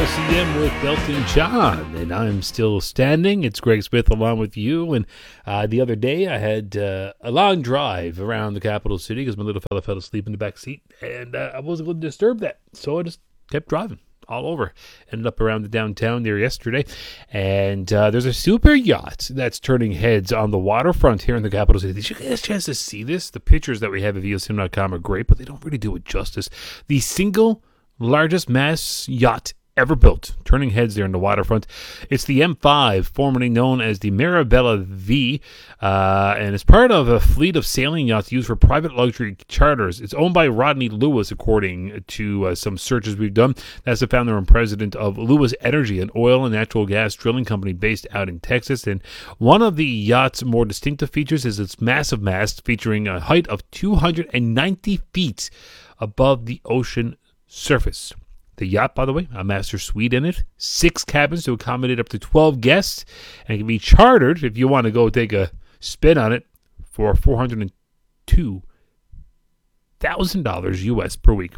VOCM with Belton John, and I'm still standing. It's Greg Smith along with you, and the other day I had a long drive around the capital city because my little fella fell asleep in the back seat, and I wasn't going to disturb that, so I just kept driving all over. Ended up around the downtown there yesterday, and there's a super yacht that's turning heads on the waterfront here in the capital city. Did you get a chance to see this? The pictures that we have at VOCM.com are great, but they don't really do it justice. The single largest mass yacht ever built, turning heads there in the waterfront. It's the M5, formerly known as the Marabella V, and it's part of a fleet of sailing yachts used for private luxury charters. It's owned by Rodney Lewis, according to some searches we've done. That's the founder and president of Lewis Energy, an oil and natural gas drilling company based out in Texas. And one of the yacht's more distinctive features is its massive mast, featuring a height of 290 feet above the ocean surface. The yacht, by the way, a master suite in it, 6 cabins to accommodate up to 12 guests, and it can be chartered if you want to go take a spin on it for $402,000 US per week.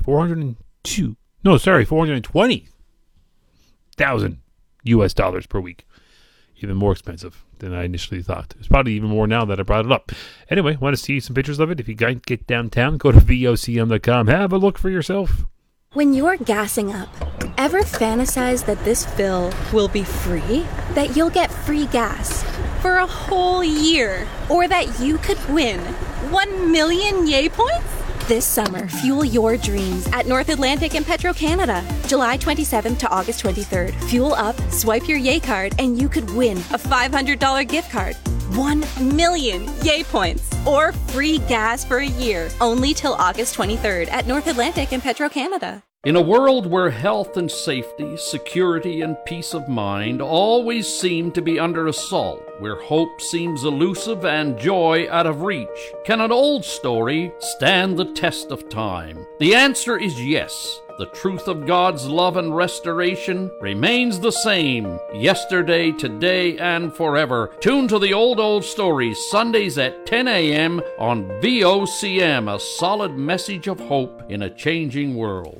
$420,000 US dollars per week. Even more expensive than I initially thought. It's probably even more now that I brought it up. Anyway, want to see some pictures of it? If you get downtown, go to VOCM.com. Have a look for yourself. When you're gassing up, ever fantasize that this fill will be free? That you'll get free gas for a whole year? Or that you could win 1 million Yay points? This summer, fuel your dreams at North Atlantic and Petro-Canada. July 27th to August 23rd. Fuel up, swipe your Yay card, and you could win a $500 gift card. 1 million Yay points or free gas for a year, only till August 23rd at North Atlantic and Petro-Canada. In a world where health and safety, security and peace of mind always seem to be under assault, where hope seems elusive and joy out of reach, can an old story stand the test of time? The answer is yes. The truth of God's love and restoration remains the same, yesterday, today, and forever. Tune to the old stories, Sundays at 10 a.m. on VOCM, a solid message of hope in a changing world.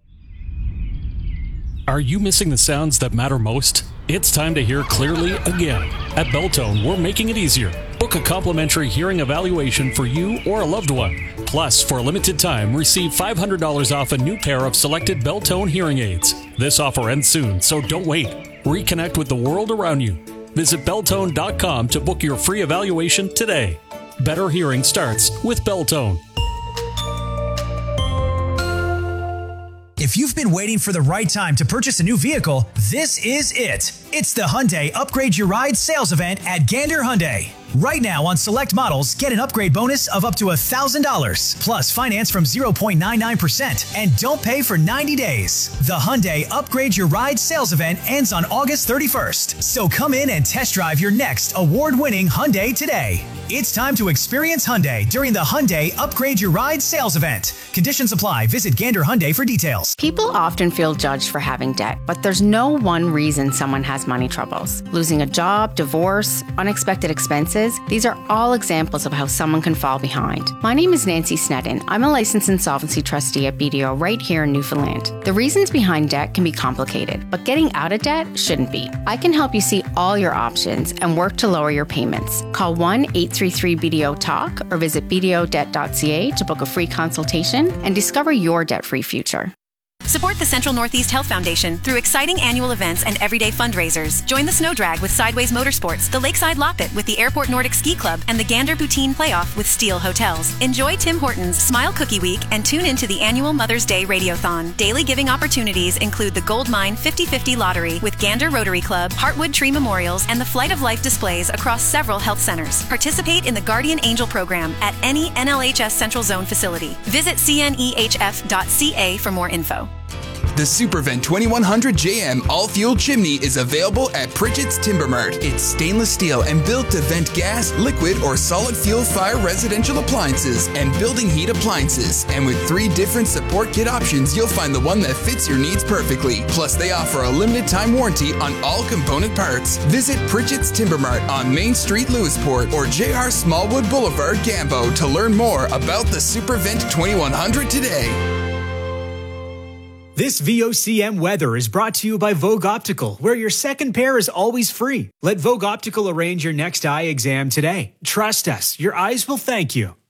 Are you missing the sounds that matter most? It's time to hear clearly again. At Beltone, we're making it easier. Book a complimentary hearing evaluation for you or a loved one. Plus, for a limited time, receive $500 off a new pair of selected Beltone hearing aids. This offer ends soon, so don't wait. Reconnect with the world around you. Visit Beltone.com to book your free evaluation today. Better hearing starts with Beltone. If you've been waiting for the right time to purchase a new vehicle, this is it. It's the Hyundai Upgrade Your Ride sales event at Gander Hyundai. Right now on select models, get an upgrade bonus of up to $1,000, plus finance from 0.99%, and don't pay for 90 days. The Hyundai Upgrade Your Ride sales event ends on August 31st, so come in and test drive your next award-winning Hyundai today. It's time to experience Hyundai during the Hyundai Upgrade Your Ride sales event. Conditions apply. Visit Gander Hyundai for details. People often feel judged for having debt, but there's no one reason someone has money troubles. Losing a job, divorce, unexpected expenses, these are all examples of how someone can fall behind. My name is Nancy Sneddon. I'm a licensed insolvency trustee at BDO right here in Newfoundland. The reasons behind debt can be complicated, but getting out of debt shouldn't be. I can help you see all your options and work to lower your payments. Call 1-833-BDO-TALK or visit bdodebt.ca to book a free consultation and discover your debt-free future. Support the Central Northeast Health Foundation through exciting annual events and everyday fundraisers. Join the Snow Drag with Sideways Motorsports, the Lakeside Loppet with the Airport Nordic Ski Club, and the Gander Poutine Playoff with Steel Hotels. Enjoy Tim Hortons Smile Cookie Week and tune into the annual Mother's Day Radiothon. Daily giving opportunities include the Gold Mine 50/50 Lottery with Gander Rotary Club, Heartwood Tree Memorials, and the Flight of Life displays across several health centers. Participate in the Guardian Angel program at any NLHS Central Zone facility. Visit cnehf.ca for more info. The Supervent 2100 JM all-fuel chimney is available at Pritchett's Timber Mart. It's stainless steel and built to vent gas, liquid, or solid fuel fire residential appliances and building heat appliances. And with 3 different support kit options, you'll find the one that fits your needs perfectly. Plus, they offer a limited time warranty on all component parts. Visit Pritchett's Timber Mart on Main Street, Lewisport, or JR Smallwood Boulevard, Gambo to learn more about the Supervent 2100 today. This VOCM weather is brought to you by Vogue Optical, where your second pair is always free. Let Vogue Optical arrange your next eye exam today. Trust us, your eyes will thank you.